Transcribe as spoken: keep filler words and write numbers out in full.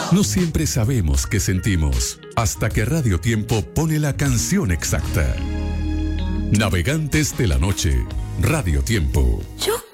No siempre sabemos qué sentimos, hasta que Radio Tiempo pone la canción exacta. Navegantes de la noche, Radio Tiempo. Yo